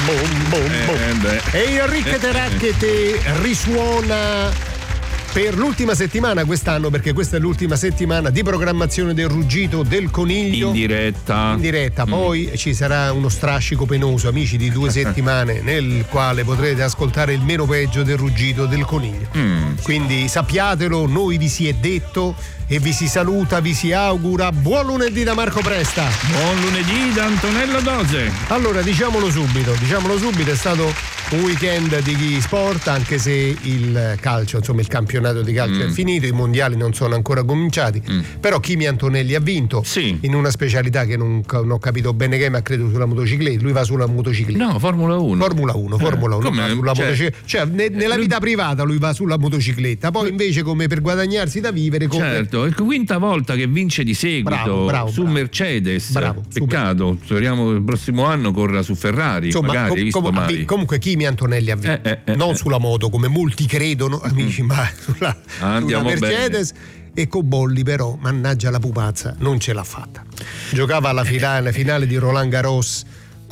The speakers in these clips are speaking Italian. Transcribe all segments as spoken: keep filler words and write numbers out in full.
boom, boom, boom. Eh, e il Ricchete Racchete risuona per l'ultima settimana quest'anno, perché questa è l'ultima settimana di programmazione del Ruggito del Coniglio in diretta. In diretta, poi mm. ci sarà uno strascico penoso, amici, di due settimane nel quale potrete ascoltare il meno peggio del Ruggito del Coniglio. Mm. Quindi sappiatelo, noi vi si è detto e vi si saluta, vi si augura buon lunedì da Marco Presta. Buon lunedì da Antonello Dose. Allora, diciamolo subito, diciamolo subito, è stato un weekend di sport, anche se il calcio, insomma il campionato di calcio mm. è finito, i mondiali non sono ancora cominciati, mm. però Kimi Antonelli ha vinto sì. in una specialità che non, non ho capito bene che, ma credo sulla motocicletta, lui va sulla motocicletta. No, Formula uno. Formula uno, eh, Formula uno, va sulla cioè, motocicletta. Cioè, ne, nella lui... vita privata lui va sulla motocicletta, poi invece come per guadagnarsi da vivere come... Certo, è la quinta volta che vince di seguito bravo, bravo, su bravo. Mercedes. Bravo, peccato, speriamo il prossimo anno corra su Ferrari. Insomma, magari, com- visto com- mai. comunque Kimi Antonelli ha vinto. Eh, eh, eh, non eh. sulla moto come molti credono, amici, mm. ma sulla, sulla Mercedes bene. E Cobolli però, mannaggia la pupazza, non ce l'ha fatta. Giocava alla finale, finale di Roland Garros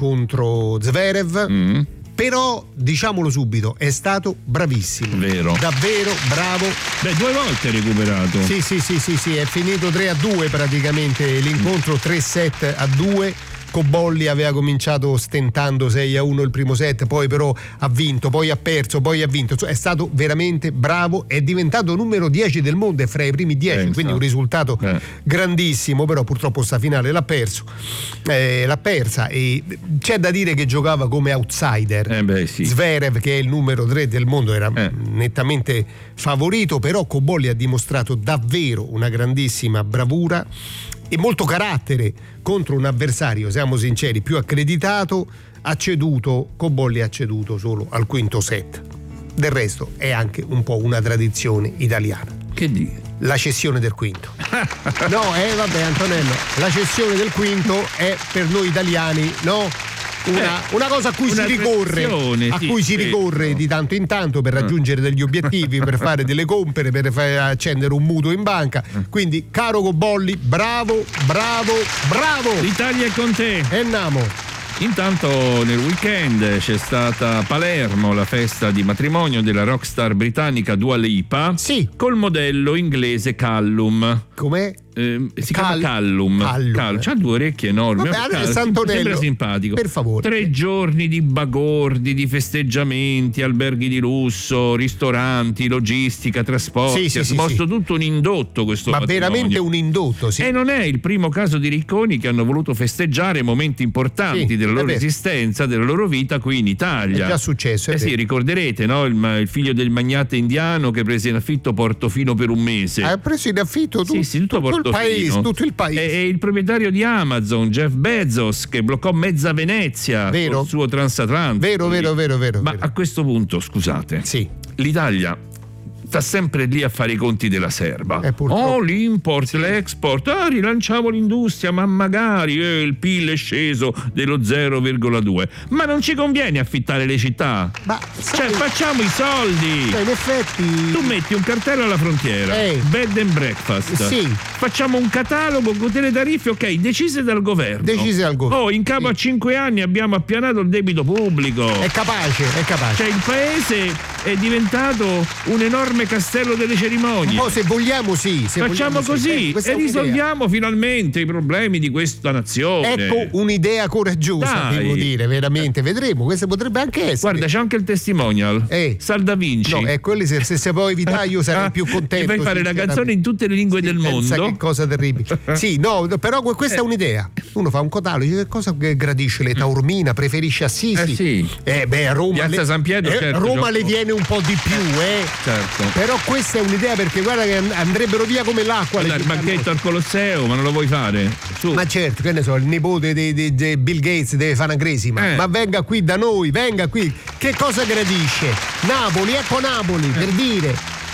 contro Zverev, mm. però diciamolo subito, è stato bravissimo. Vero. Davvero bravo. Beh, due volte recuperato. Sì, sì, sì, sì, sì, è finito tre a due praticamente l'incontro, tre set a due. Cobolli aveva cominciato stentando sei a uno il primo set, poi però ha vinto, poi ha perso, poi ha vinto. È stato veramente bravo, è diventato numero dieci del mondo e fra i primi dieci, Pensa. quindi un risultato eh. grandissimo, però purtroppo sta finale l'ha perso, eh, l'ha persa e c'è da dire che giocava come outsider. Eh beh, sì. Zverev, che è il numero tre del mondo, era eh. nettamente favorito, però Cobolli ha dimostrato davvero una grandissima bravura e molto carattere contro un avversario, siamo sinceri, più accreditato. Ha ceduto, Cobolli ha ceduto solo al quinto set. Del resto è anche un po' una tradizione italiana. Che dire? La cessione del quinto. No, eh vabbè Antonello, la cessione del quinto è per noi italiani, no? Una, una cosa a cui si ricorre a sì, cui si ricorre di tanto in tanto per raggiungere degli obiettivi, per fare delle compere, per far accendere un mutuo in banca. Quindi caro Cobolli, bravo, bravo, bravo, l'Italia è con te. E andiamo. Intanto nel weekend c'è stata a Palermo la festa di matrimonio della rockstar britannica Dua Lipa, sì, col modello inglese Callum. Com'è? Eh, si Cal- chiama Callum. Callum. Callum. C'ha due orecchie enormi. Vabbè, adesso Antonello, sembra simpatico. Per favore. Tre giorni di bagordi, di festeggiamenti, alberghi di lusso, ristoranti, logistica, trasporti. Sì, sì, ha sì, smosso sì. tutto un indotto questo Ma matrimonio. veramente un indotto, sì. E non è il primo caso di ricconi che hanno voluto festeggiare momenti importanti sì, della loro esistenza, della loro vita qui in Italia. È già successo. È eh vero. sì, ricorderete, no? Il, il figlio del magnate indiano che prese in affitto Portofino per un mese. Ha preso in affitto tu, sì, sì, tutto, tutto il paese, tutto il paese. E, e il proprietario di Amazon, Jeff Bezos, che bloccò mezza Venezia vero? col suo transatlantico. Vero, vero, vero, vero. Ma vero. a questo punto, scusate, sì. l'Italia sta sempre lì a fare i conti della serba. Eh, oh, l'import, sì. l'export, ah, rilanciamo l'industria, ma magari eh, il P I L è sceso dello zero virgola due. Ma non ci conviene affittare le città? Ma cioè, facciamo i soldi. Cioè, in effetti tu metti un cartello alla frontiera, eh. bed and breakfast. Sì. Facciamo un catalogo con delle tariffe, ok, decise dal governo. Decise dal governo. Oh, in capo sì. a cinque anni abbiamo appianato il debito pubblico. È capace, è capace. Cioè, il paese è diventato un enorme castello delle cerimonie. Oh, se vogliamo sì, se facciamo vogliamo, così sì. Eh, e risolviamo finalmente i problemi di questa nazione. Ecco un'idea coraggiosa, Dai. devo dire, veramente. Vedremo, questo potrebbe anche essere. Guarda, c'è anche il testimonial. Eh. Sal da Vinci. No, eh, quelli se, se si può evitare io sarei più contento. E vai fare la canzone in tutte le lingue sì, del mondo. Che cosa terribile. Sì, no, però questa eh. è un'idea. Uno fa un cotale, dice che cosa gradisce le Taormina, preferisce Assisi. Eh sì. Eh beh, a Roma Piazza le, San Pietro, eh, certo, Roma certo. le viene un po' di più, eh. Certo. Però questa è un'idea, perché guarda che andrebbero via come l'acqua. Allora, il banchetto al Colosseo, ma non lo vuoi fare? Su. Ma certo, che ne so, il nipote di, di, di Bill Gates deve fare una cresima. Eh. Ma venga qui da noi, venga qui. Che cosa gradisce? Napoli, ecco Napoli, eh. per dire.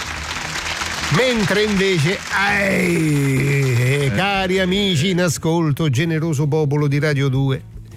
Mentre invece, eh, eh. cari amici in ascolto, generoso popolo di Radio due,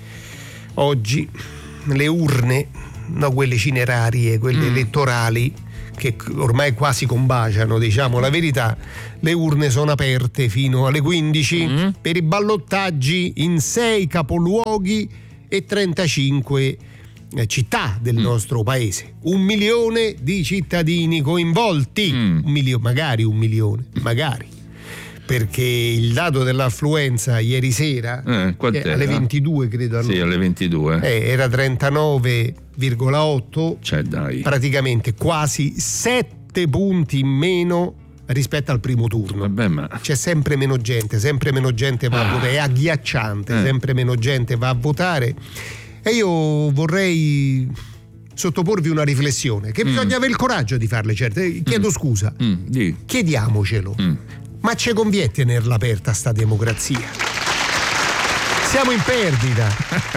oggi le urne, no, quelle cinerarie, quelle mm. elettorali, che ormai quasi combaciano, diciamo la verità, le urne sono aperte fino alle quindici mm. per i ballottaggi in sei capoluoghi e trentacinque città del mm. nostro paese. Un milione di cittadini coinvolti, mm. un milio- magari un milione, magari. Perché il dato dell'affluenza ieri sera eh, eh, alle ventidue credo sì alle ventidue eh, era trentanove virgola otto, cioè dai praticamente quasi sette punti in meno rispetto al primo turno. Vabbè, ma c'è sempre meno gente, sempre meno gente va ah. a votare, è agghiacciante, eh. sempre meno gente va a votare e io vorrei sottoporvi una riflessione che mm. bisogna avere il coraggio di farle certe. Chiedo mm. scusa, mm. chiediamocelo. Mm. Ma ci conviene tenerla aperta sta democrazia? Siamo in perdita.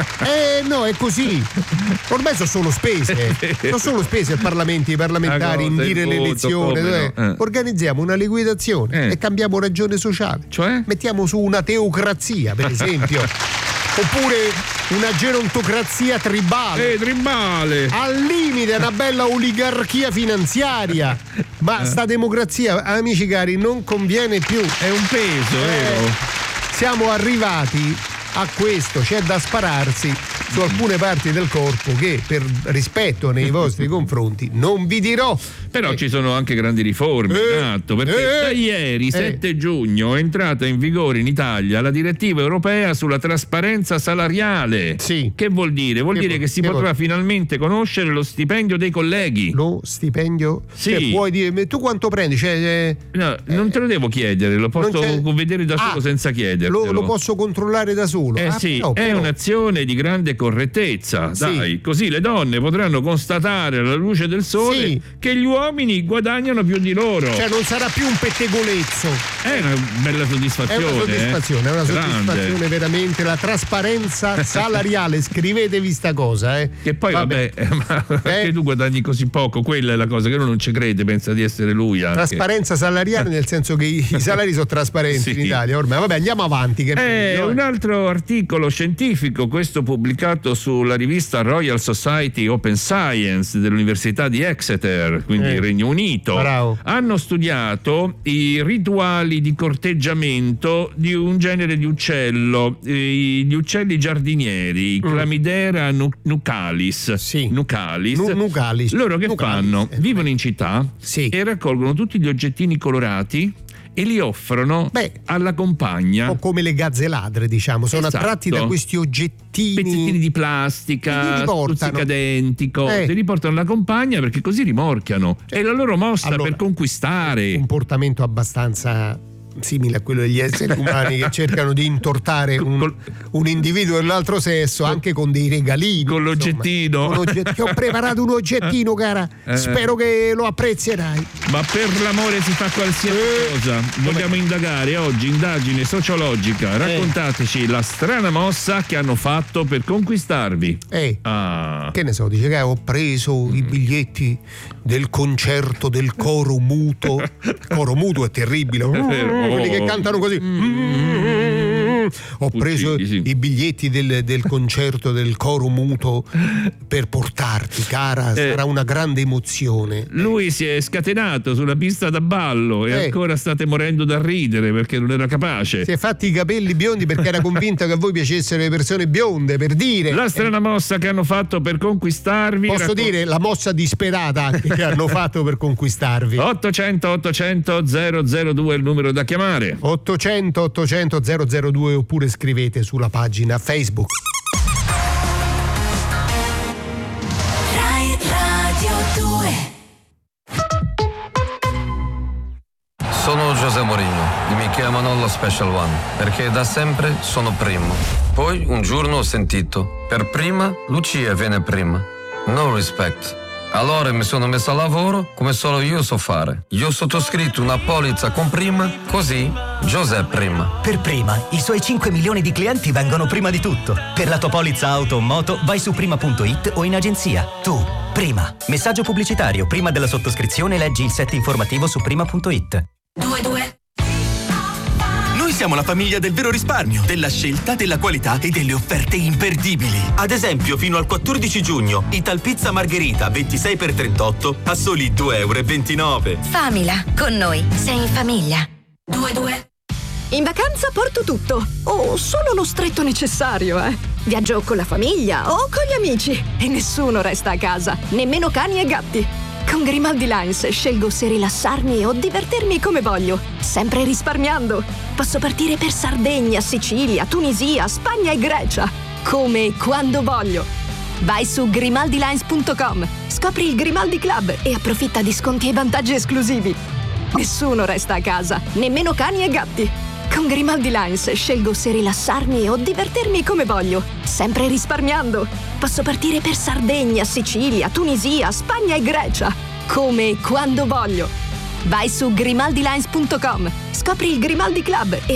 Eh no, è così. Ormai sono solo spese. Sono solo spese il Parlamento, i parlamentari, indire l'elezione. No? Eh. Organizziamo una liquidazione eh. e cambiamo ragione sociale. Cioè? Mettiamo su una teocrazia, per esempio. Oppure una gerontocrazia tribale. Eh, tribale. Al limite una bella oligarchia finanziaria. Ma sta democrazia, amici cari, non conviene più. È un peso, eh, vero? Siamo arrivati a questo, c'è da spararsi su alcune parti del corpo che per rispetto nei vostri confronti non vi dirò. Però eh. ci sono anche grandi riforme eh. in atto, perché eh. da ieri eh. sette giugno è entrata in vigore in Italia la direttiva europea sulla trasparenza salariale. Sì. Che vuol dire? Vuol che dire vo- che si che potrà vo- finalmente conoscere lo stipendio dei colleghi. Lo stipendio? Sì. Cioè, puoi dire, tu quanto prendi? Cioè, eh, no, non te lo devo chiedere, lo posso vedere da solo ah, senza chiedertelo. Lo, lo posso controllare da solo. Eh ah, sì, però, è però. un'azione di grande correttezza, sì. dai, così le donne potranno constatare alla luce del sole sì. che gli uomini guadagnano più di loro. Cioè non sarà più un pettegolezzo. È una bella soddisfazione. È una soddisfazione, eh? è una Grande. soddisfazione veramente. La trasparenza salariale, scrivetevi sta cosa, eh. Che poi vabbè, vabbè ma eh? perché tu guadagni così poco? Quella è la cosa che uno non ci crede, pensa di essere lui anche. Trasparenza salariale nel senso che i, i salari sono trasparenti sì. in Italia ormai. Vabbè, andiamo avanti. Che è meglio, un eh. altro articolo scientifico, questo pubblicato sulla rivista Royal Society Open Science dell'Università di Exeter, quindi eh. il Regno Unito. Bravo. Hanno studiato i rituali di corteggiamento di un genere di uccello, gli uccelli giardinieri, i Chlamydera nu- nucalis. Sì. Nucalis. Nu- nucalis. Loro che nucalis. fanno? Eh. Vivono in città sì. e raccolgono tutti gli oggettini colorati e li offrono Beh, alla compagna. un po' come le gazze ladre, diciamo, sono esatto. attratti da questi oggettini, pezzettini di plastica, stuzzicadenti, cose, eh. li portano alla compagna perché così rimorchiano. È la loro mossa allora, per conquistare. Un comportamento abbastanza simile a quello degli esseri umani che cercano di intortare un, un individuo dell'altro sesso anche con dei regalini, con insomma, l'oggettino. con ogget- ti ho preparato un oggettino, cara, eh. spero che lo apprezzerai. Ma per l'amore si fa qualsiasi eh. cosa. Vogliamo indagare oggi, indagine sociologica. Raccontateci eh. la strana mossa che hanno fatto per conquistarvi. Eh, ah. che ne so, dice che ho preso mm. i biglietti del concerto del coro muto. Coro muto è terribile. Oh. Quelli che cantano così. Mm. Ho preso Uccidi, sì. i biglietti del, del concerto del coro muto per portarti, cara. Eh. Sarà una grande emozione. Lui si è scatenato sulla pista da ballo e Eh. ancora state morendo da ridere perché non era capace. Si è fatti i capelli biondi perché era convinto che a voi piacessero le persone bionde, per dire. La strana mossa che hanno fatto per conquistarvi. Posso raccon- dire la mossa disperata anche che hanno fatto per conquistarvi. ottocento ottocento zero zero due è il numero da chiamare. ottocento ottocento zero zero due oppure scrivete sulla pagina Facebook. Rai Radio due. Sono José Mourinho e mi chiamano lo Special One perché da sempre sono primo. Poi un giorno ho sentito: per prima Lucia viene prima. No respect. Allora mi sono messo a lavoro come solo io so fare. Io ho sottoscritto una polizza con prima, così José prima. Per prima, i suoi cinque milioni di clienti vengono prima di tutto. Per la tua polizza auto o moto vai su prima punto it o in agenzia. Tu, prima. Messaggio pubblicitario. Prima della sottoscrizione leggi il set informativo su prima punto it. due due. Noi siamo la famiglia del vero risparmio, della scelta, della qualità e delle offerte imperdibili. Ad esempio, fino al quattordici giugno, Ital Pizza Margherita ventisei per trentotto a soli due virgola ventinove euro. Famila, con noi sei in famiglia. due due. In vacanza porto tutto, o solo lo stretto necessario, eh. Viaggio con la famiglia o con gli amici e nessuno resta a casa, nemmeno cani e gatti. Con Grimaldi Lines scelgo se rilassarmi o divertirmi come voglio, sempre risparmiando. Posso partire per Sardegna, Sicilia, Tunisia, Spagna e Grecia, come e quando voglio. Vai su grimaldi lines punto com, scopri il Grimaldi Club e approfitta di sconti e vantaggi esclusivi. Nessuno resta a casa, nemmeno cani e gatti. Con Grimaldi Lines scelgo se rilassarmi o divertirmi come voglio, sempre risparmiando. Posso partire per Sardegna, Sicilia, Tunisia, Spagna e Grecia, come e quando voglio. Vai su grimaldi lines punto com, scopri il Grimaldi Club e